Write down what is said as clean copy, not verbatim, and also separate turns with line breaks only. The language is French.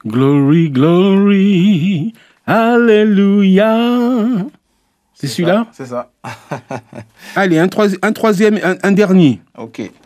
Glory, glory, Alléluia. C'est celui-là?
C'est ça.
Allez, un troisième, un dernier.
Ok.